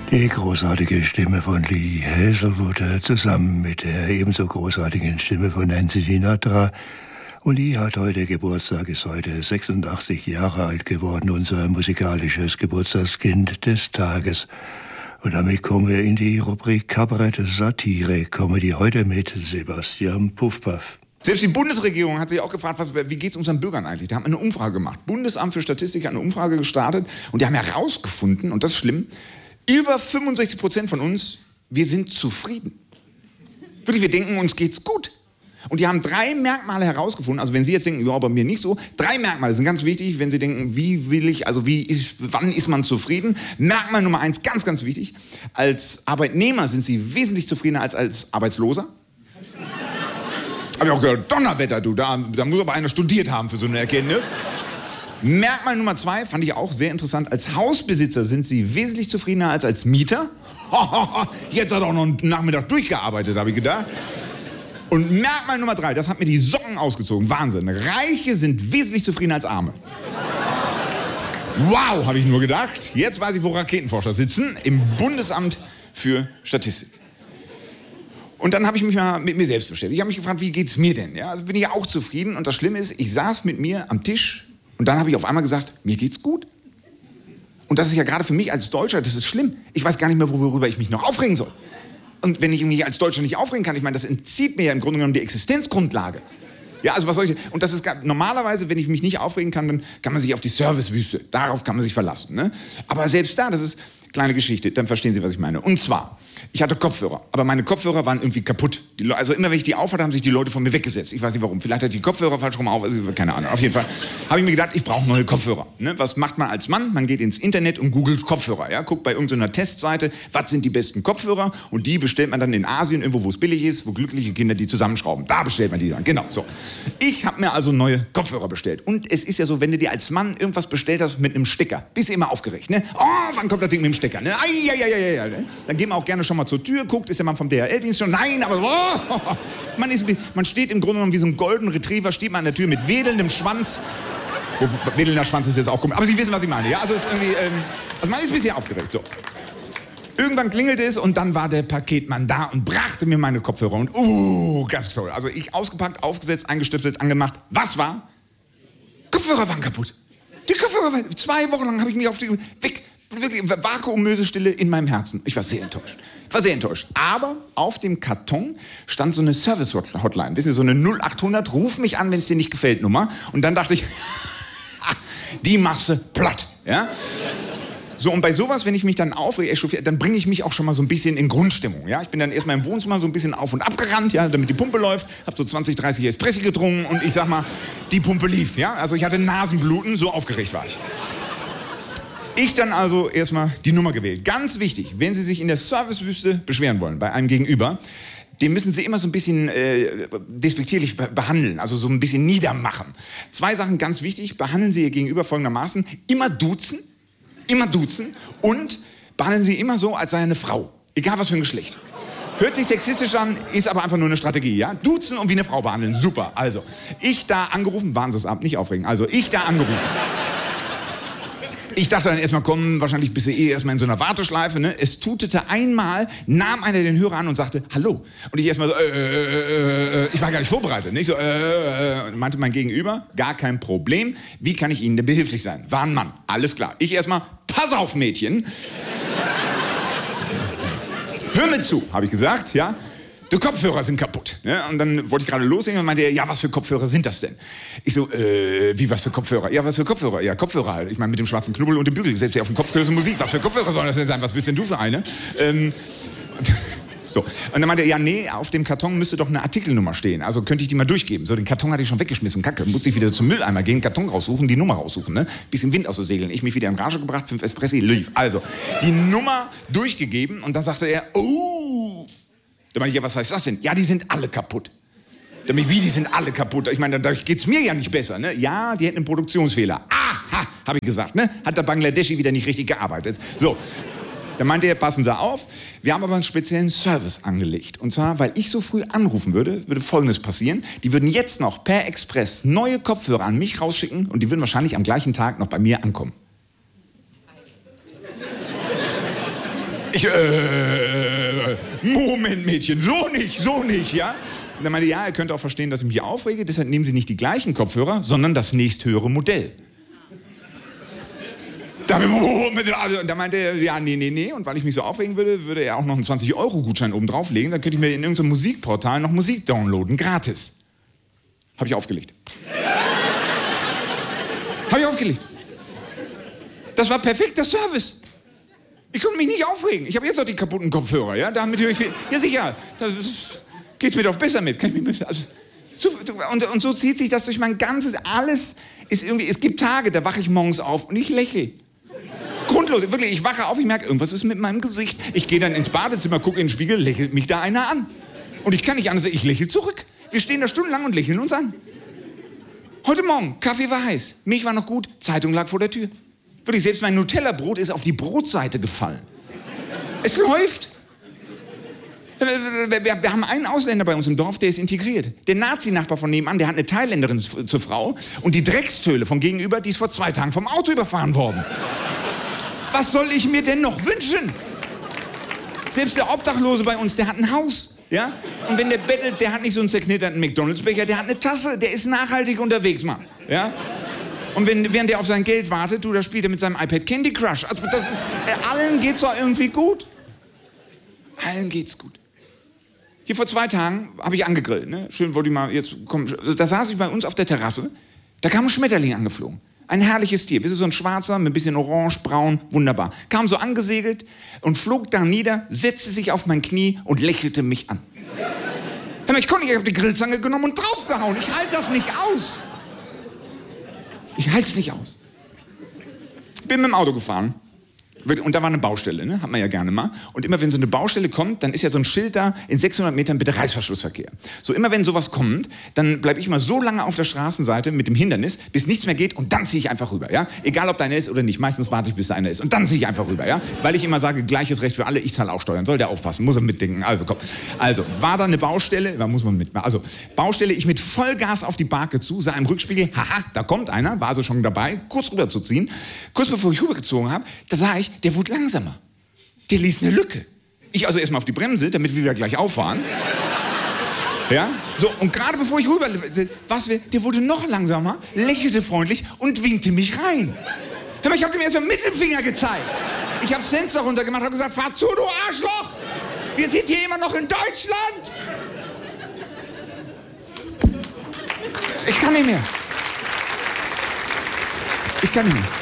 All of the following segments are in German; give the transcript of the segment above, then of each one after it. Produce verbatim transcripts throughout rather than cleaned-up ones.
Die großartige Stimme von Lee Hazelwood zusammen mit der ebenso großartigen Stimme von Nancy Sinatra. Und die hat heute Geburtstag, ist heute sechsundachtzig Jahre alt geworden, unser musikalisches Geburtstagskind des Tages. Und damit kommen wir in die Rubrik Kabarett Satire, Comedy heute mit Sebastian Puffpaff. Selbst die Bundesregierung hat sich auch gefragt, was, wie geht es unseren Bürgern eigentlich? Da haben wir eine Umfrage gemacht. Bundesamt für Statistik hat eine Umfrage gestartet und die haben herausgefunden, und das ist schlimm, über fünfundsechzig Prozent von uns, wir sind zufrieden. Wirklich, wir denken, uns geht's gut. Und die haben drei Merkmale herausgefunden, also wenn Sie jetzt denken, ja, bei mir nicht so, drei Merkmale sind ganz wichtig, wenn Sie denken, wie will ich, also wie ist, wann ist man zufrieden? Merkmal Nummer eins, ganz, ganz wichtig, als Arbeitnehmer sind Sie wesentlich zufriedener als als Arbeitsloser. Hab ich auch gehört, Donnerwetter, du, da, da muss aber einer studiert haben für so eine Erkenntnis. Merkmal Nummer zwei, fand ich auch sehr interessant, als Hausbesitzer sind Sie wesentlich zufriedener als als Mieter. Jetzt hat er auch noch einen Nachmittag durchgearbeitet, habe ich gedacht. Und Merkmal Nummer drei, das hat mir die Socken ausgezogen, Wahnsinn. Reiche sind wesentlich zufriedener als Arme. Wow, habe ich nur gedacht. Jetzt weiß ich, wo Raketenforscher sitzen, im Bundesamt für Statistik. Und dann habe ich mich mal mit mir selbst beschäftigt. Ich habe mich gefragt, wie geht's mir denn? Ja, also bin ich ja auch zufrieden. Und das Schlimme ist, ich saß mit mir am Tisch und dann habe ich auf einmal gesagt, mir geht's gut. Und das ist ja gerade für mich als Deutscher, das ist schlimm. Ich weiß gar nicht mehr, worüber ich mich noch aufregen soll. Und wenn ich mich als Deutscher nicht aufregen kann, ich meine, das entzieht mir ja im Grunde genommen die Existenzgrundlage. Ja, also was soll ich, und das ist normalerweise, wenn ich mich nicht aufregen kann, dann kann man sich auf die Servicewüste, darauf kann man sich verlassen. Ne? Aber selbst da, das ist kleine Geschichte, dann verstehen Sie, was ich meine. Und zwar, ich hatte Kopfhörer, aber meine Kopfhörer waren irgendwie kaputt. Die Le- also immer, wenn ich die aufhatte, haben sich die Leute von mir weggesetzt. Ich weiß nicht warum. Vielleicht hatte ich die Kopfhörer falsch rum auf, also keine Ahnung. Auf jeden Fall habe ich mir gedacht, ich brauche neue Kopfhörer. Ne? Was macht man als Mann? Man geht ins Internet und googelt Kopfhörer. Ja? Guckt bei irgendeiner Testseite, was sind die besten Kopfhörer? Und die bestellt man dann in Asien, irgendwo, wo es billig ist, wo glückliche Kinder die zusammenschrauben. Da bestellt man die dann. Genau, so. Ich habe mir also neue Kopfhörer bestellt. Und es ist ja so, wenn du dir als Mann irgendwas bestellt hast mit einem Stecker, bist du immer aufgeregt. Ne? Oh, wann kommt das Ding mit dem Stecker? Ne? Ai, ai, ai, ai, ai. Dann geht man auch gerne schon mal zur Tür, guckt, ist der Mann vom D H L-Dienst schon? Nein, aber oh, man, ist, man steht im Grunde genommen wie so ein Golden Retriever, steht man an der Tür mit wedelndem Schwanz. Oh, wedelnder Schwanz ist jetzt auch komisch, aber Sie wissen, was ich meine. Ja? Also, ist irgendwie, ähm, also man ist ein bisschen aufgeregt. So. Irgendwann klingelte es und dann war der Paketmann da und brachte mir meine Kopfhörer. Und uh, ganz toll. Also ich ausgepackt, aufgesetzt, eingestiftet, angemacht. Was war? Kopfhörer waren kaputt. Die Kopfhörer waren, zwei Wochen lang habe ich mich auf die, weg, wirklich Vakuummösestille in meinem Herzen. Ich war sehr enttäuscht. Ich war sehr enttäuscht. Aber auf dem Karton stand so eine Service-Hotline. Wissen Sie, so eine null achthundert, ruf mich an, wenn es dir nicht gefällt, Nummer. Und dann dachte ich, die machst du platt. Ja? So, und bei sowas, wenn ich mich dann aufrege, echauffiere, dann bringe ich mich auch schon mal so ein bisschen in Grundstimmung. Ja? Ich bin dann erstmal im Wohnzimmer so ein bisschen auf und ab gerannt, ja, damit die Pumpe läuft. Hab so zwanzig, dreißig Espresso getrunken und ich sag mal, die Pumpe lief. Ja? Also ich hatte Nasenbluten, so aufgeregt war ich. Ich dann also erstmal die Nummer gewählt. Ganz wichtig, wenn Sie sich in der Servicewüste beschweren wollen, bei einem Gegenüber, den müssen Sie immer so ein bisschen äh, despektierlich be- behandeln, also so ein bisschen niedermachen. Zwei Sachen ganz wichtig, behandeln Sie Ihr Gegenüber folgendermaßen, immer duzen, immer duzen und behandeln Sie immer so, als sei er eine Frau, egal was für ein Geschlecht. Hört sich sexistisch an, ist aber einfach nur eine Strategie, ja? Duzen und wie eine Frau behandeln, super. Also, ich da angerufen, waren Sie es ab, nicht aufregen, also ich da angerufen. Ich dachte dann erstmal, komm, wahrscheinlich bist du eh erstmal in so einer Warteschleife. Ne? Es tutete einmal, nahm einer den Hörer an und sagte, hallo. Und ich erstmal so, äh, äh, äh, ich war gar nicht vorbereitet. Nicht so, äh, äh, meinte mein Gegenüber, gar kein Problem. Wie kann ich Ihnen denn behilflich sein? War ein Mann, alles klar. Ich erstmal, pass auf, Mädchen. Hör mir zu, habe ich gesagt, ja. Die Kopfhörer sind kaputt. Ne? Und dann wollte ich gerade loslegen und meinte er, ja, was für Kopfhörer sind das denn? Ich so, äh, wie, was für Kopfhörer? Ja, was für Kopfhörer? Ja, Kopfhörer halt. Ich meine, mit dem schwarzen Knubbel und dem Bügel. Setzt ja auf den Kopf gehörst Musik. Was für Kopfhörer sollen das denn sein? Was bist denn du für eine? Ähm, so. Und dann meinte er, ja, nee, auf dem Karton müsste doch eine Artikelnummer stehen. Also könnte ich die mal durchgeben. So, den Karton hatte ich schon weggeschmissen. Kacke. Musste ich wieder zum Mülleimer gehen, Karton raussuchen, die Nummer raussuchen. Ne? Bisschen Wind aus den Segeln. Ich mich wieder in Rage gebracht, fünf Espresso, lief. Also, die Nummer durchgegeben und dann sagte er, oh. Da meine ich, ja, was heißt das denn? Ja, die sind alle kaputt. Da meine ich, wie, die sind alle kaputt? Ich meine, dadurch geht's mir ja nicht besser, ne? Ja, die hätten einen Produktionsfehler. Aha, habe ich gesagt, ne? Hat der Bangladeschi wieder nicht richtig gearbeitet. So, dann meinte er, passen Sie auf, wir haben aber einen speziellen Service angelegt. Und zwar, weil ich so früh anrufen würde, würde Folgendes passieren. Die würden jetzt noch per Express neue Kopfhörer an mich rausschicken und die würden wahrscheinlich am gleichen Tag noch bei mir ankommen. Ich, äh, Moment, Mädchen, so nicht, so nicht, ja? Und dann meinte ja, ihr könnt auch verstehen, dass ich mich aufrege, deshalb nehmen Sie nicht die gleichen Kopfhörer, sondern das nächsthöhere Modell. Da, also, da meinte er, ja, nee, nee, nee. Und weil ich mich so aufregen würde, würde er auch noch einen zwanzig Euro Gutschein oben drauflegen. Dann könnte ich mir in irgendeinem Musikportal noch Musik downloaden, gratis. Habe ich aufgelegt. Habe ich aufgelegt. Das war perfekter Service. Ich konnte mich nicht aufregen. Ich habe jetzt auch die kaputten Kopfhörer, ja? Da mit, ja, sicher. Da geht's mir doch besser mit. Kann ich mich, also, so, und, und so zieht sich das durch mein ganzes, alles ist irgendwie, es gibt Tage, da wache ich morgens auf und ich lächle. Grundlos, wirklich, ich wache auf, ich merke, irgendwas ist mit meinem Gesicht. Ich gehe dann ins Badezimmer, gucke in den Spiegel, lächelt mich da einer an. Und ich kann nicht anders, ich lächle zurück. Wir stehen da stundenlang und lächeln uns an. Heute Morgen, Kaffee war heiß, Milch war noch gut, Zeitung lag vor der Tür. Wirklich, selbst mein Nutella-Brot ist auf die Brotseite gefallen. Es läuft. Wir, wir, wir haben einen Ausländer bei uns im Dorf, der ist integriert. Der Nazi-Nachbar von nebenan, der hat eine Thailänderin zur Frau. Und die Dreckstöle von gegenüber, die ist vor zwei Tagen vom Auto überfahren worden. Was soll ich mir denn noch wünschen? Selbst der Obdachlose bei uns, der hat ein Haus. Ja? Und wenn der bettelt, der hat nicht so einen zerknitterten McDonalds-Becher, der hat eine Tasse, der ist nachhaltig unterwegs, Mann. Ja? Und wenn, während der auf sein Geld wartet, du, da spielt er mit seinem iPad Candy Crush. Also, das, allen geht's doch irgendwie gut. Allen geht's gut. Hier vor zwei Tagen habe ich angegrillt. Ne? Schön wollte ich mal, jetzt komm, da saß ich bei uns auf der Terrasse, da kam ein Schmetterling angeflogen. Ein herrliches Tier, wisst ihr, so ein schwarzer mit ein bisschen orange, braun, wunderbar. Kam so angesegelt und flog da nieder, setzte sich auf mein Knie und lächelte mich an. Hör mal, ich konnte nicht, ich habe die Grillzange genommen und draufgehauen. Ich halte das nicht aus. Ich halte es nicht aus. Bin mit dem Auto gefahren. Und da war eine Baustelle, ne? Hat man ja gerne mal. Und immer wenn so eine Baustelle kommt, dann ist ja so ein Schild da, in sechshundert Metern bitte Reißverschlussverkehr. So immer wenn sowas kommt, dann bleibe ich mal so lange auf der Straßenseite mit dem Hindernis, bis nichts mehr geht und dann ziehe ich einfach rüber, ja? Egal ob da einer ist oder nicht, meistens warte ich, bis da einer ist und dann ziehe ich einfach rüber, ja? Weil ich immer sage, gleiches Recht für alle, ich zahle auch Steuern, soll der aufpassen, muss er mitdenken. Also komm. Also, war da eine Baustelle, da muss man mitmachen. Also, Baustelle, ich mit Vollgas auf die Barke zu, sah im Rückspiegel, haha, da kommt einer, war also schon dabei, kurz rüberzuziehen. Kurz bevor ich rübergezogen habe, da sah ich, der wurde langsamer. Der ließ eine Lücke. Ich also erstmal auf die Bremse, damit wir wieder gleich auffahren. Ja? So, und gerade bevor ich rüber, was wir, der wurde noch langsamer, lächelte freundlich und winkte mich rein. Hör mal, ich habe dem erstmal Mittelfinger gezeigt. Ich habe das Fenster runtergemacht und habe gesagt, fahr zu, du Arschloch! Wir sind hier immer noch in Deutschland! Ich kann nicht mehr. Ich kann nicht mehr.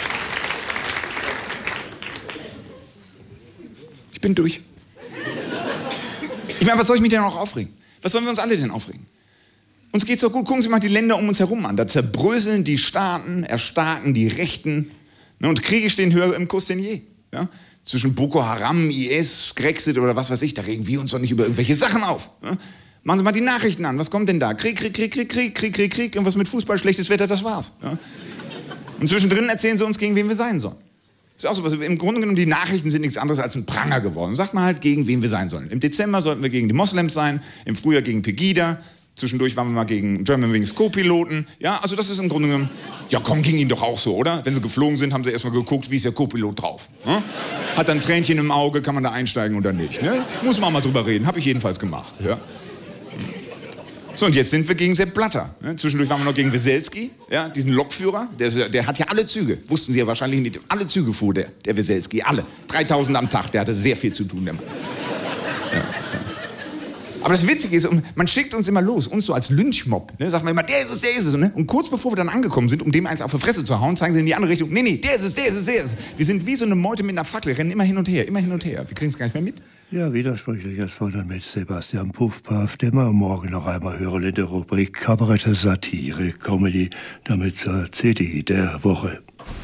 Ich bin durch. Ich meine, was soll ich mich denn noch aufregen? Was sollen wir uns alle denn aufregen? Uns geht's doch gut. Gucken Sie mal die Länder um uns herum an. Da zerbröseln die Staaten, erstarken die Rechten. Ne, und Kriege stehen höher im Kurs denn je. Ja? Zwischen Boko Haram, I S, Grexit oder was weiß ich, da regen wir uns doch nicht über irgendwelche Sachen auf. Ne? Machen Sie mal die Nachrichten an. Was kommt denn da? Krieg, Krieg, Krieg, Krieg, Krieg, Krieg, Krieg, Krieg. Irgendwas mit Fußball, schlechtes Wetter, das war's. Ja? Und zwischendrin erzählen Sie uns, gegen wen wir sein sollen. Ist auch so was. Im Grunde genommen, die Nachrichten sind nichts anderes als ein Pranger geworden. Sagt man halt, gegen wen wir sein sollen. Im Dezember sollten wir gegen die Moslems sein, im Frühjahr gegen Pegida, zwischendurch waren wir mal gegen Germanwings Co-Piloten. Ja, also das ist im Grunde genommen, ja komm, ging ihnen doch auch so, oder? Wenn sie geflogen sind, haben sie erstmal geguckt, wie ist der Co-Pilot drauf. Ne? Hat dann Tränchen im Auge, kann man da einsteigen oder nicht. Ne? Muss man auch mal drüber reden, habe ich jedenfalls gemacht. Ja? So, und jetzt sind wir gegen Sepp Blatter. Ne? Zwischendurch waren wir noch gegen Weselski, ja, diesen Lokführer. Der, der hat ja alle Züge, wussten Sie ja wahrscheinlich nicht. Alle Züge fuhr der, der Weselski, alle. dreitausend am Tag, der hatte sehr viel zu tun, der Mann. Ja, ja. Aber das Witzige ist, man schickt uns immer los, uns so als Lynchmob. Ne? Sagt man immer, der ist es, der ist es. Ne? Und kurz bevor wir dann angekommen sind, um dem eins auf die Fresse zu hauen, zeigen sie in die andere Richtung. Nee, nee, der ist es, der ist es, der ist es. Wir sind wie so eine Meute mit einer Fackel, rennen immer hin und her, immer hin und her. Wir kriegen es gar nicht mehr mit. Ja, widersprüchliches Fordern mit Sebastian Puffpaff, den wir morgen noch einmal hören in der Rubrik Kabarett, Satire, Comedy, damit zur C D der Woche.